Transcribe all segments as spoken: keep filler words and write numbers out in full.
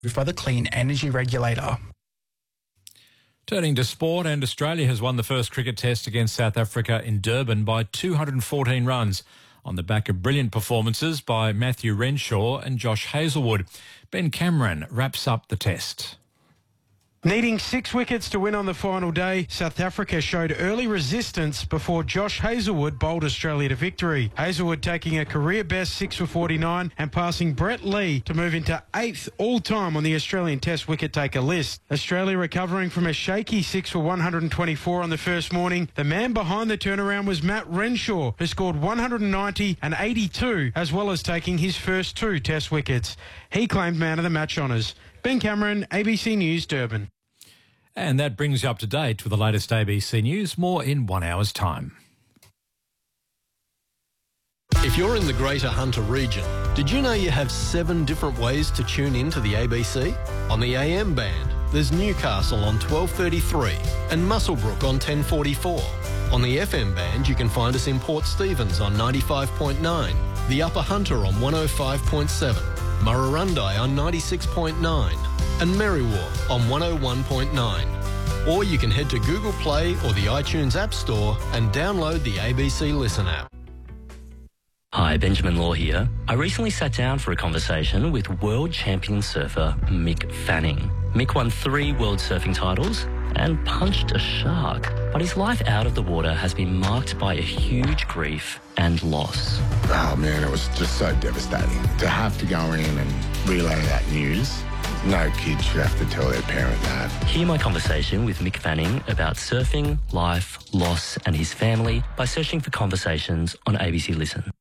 by the Clean Energy Regulator. Turning to sport, and Australia has won the first cricket test against South Africa in Durban by two hundred fourteen runs on the back of brilliant performances by Matthew Renshaw and Josh Hazlewood. Ben Cameron wraps up the test. Needing six wickets to win on the final day, South Africa showed early resistance before Josh Hazlewood bowled Australia to victory. Hazlewood taking a career-best six for forty-nine and passing Brett Lee to move into eighth all-time on the Australian Test wicket-taker list. Australia recovering from a shaky six for one hundred twenty-four on the first morning. The man behind the turnaround was Matt Renshaw, who scored one hundred ninety and eighty-two, as well as taking his first two Test wickets. He claimed man of the match honours. Ben Cameron, A B C News, Durban. And that brings you up to date with the latest A B C News. More in one hour's time. If you're in the Greater Hunter region, did you know you have seven different ways to tune in to the A B C? On the A M band, there's Newcastle on twelve thirty-three and Muswellbrook on ten forty-four. On the F M band, you can find us in Port Stephens on ninety-five point nine, the Upper Hunter on one oh five point seven, Murrurundi on ninety-six point nine and Merriwa on one oh one point nine. Or you can head to Google Play or the iTunes App Store and download the A B C Listen app. Hi, Benjamin Law here. I recently sat down for a conversation with world champion surfer Mick Fanning. Mick won three world surfing titles and punched a shark. But his life out of the water has been marked by a huge grief and loss. Oh man, it was just so devastating. To have to go in and relay that news, no kid should have to tell their parent that. Hear my conversation with Mick Fanning about surfing, life, loss and his family by searching for Conversations on A B C Listen.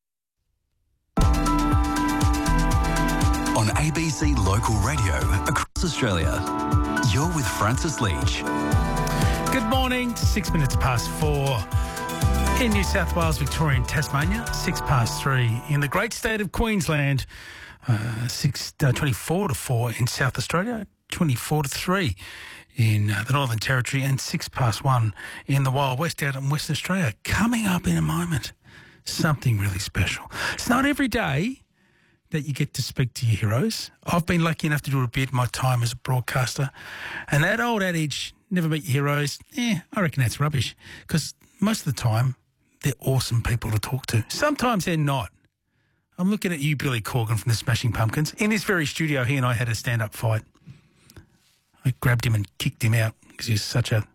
On A B C Local Radio across Australia, you're with Francis Leach. Good morning, six minutes past four in New South Wales, Victoria and Tasmania, six past three in the great state of Queensland, uh, six, uh, twenty-four to four in South Australia, twenty-four to three in uh, the Northern Territory and six past one in the Wild West out in Western Australia. Coming up in a moment, something really special. It's not every day that you get to speak to your heroes. I've been lucky enough to do a bit of my time as a broadcaster, and that old adage, never meet your heroes, eh, I reckon that's rubbish, because most of the time they're awesome people to talk to. Sometimes they're not. I'm looking at you, Billy Corgan from the Smashing Pumpkins. In this very studio, he and I had a stand-up fight. I grabbed him and kicked him out because he's such a,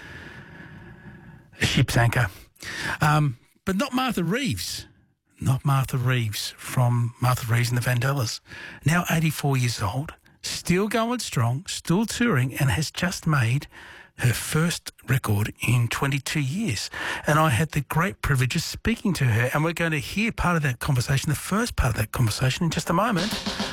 a ship's anchor. Um, but not Martha Reeves. Not Martha Reeves from Martha Reeves and the Vandellas. Now eighty-four years old, still going strong, still touring, and has just made her first record in twenty-two years. And I had the great privilege of speaking to her, and we're going to hear part of that conversation, the first part of that conversation, in just a moment.